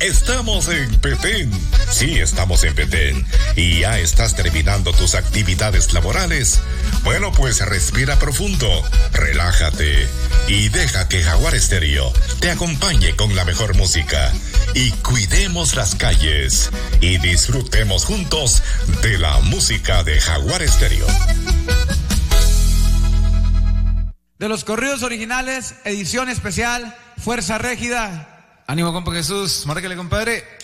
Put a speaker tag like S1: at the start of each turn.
S1: Estamos en Petén. Sí, estamos en Petén. ¿Y ya estás terminando tus actividades laborales? Bueno, pues respira profundo, relájate y deja que Jaguar Estéreo te acompañe con la mejor música. Y cuidemos las calles y disfrutemos juntos de la música de Jaguar Estéreo.
S2: De los corridos originales, edición especial, Fuerza Régida.
S3: Ánimo, compa Jesús, márquele, compadre.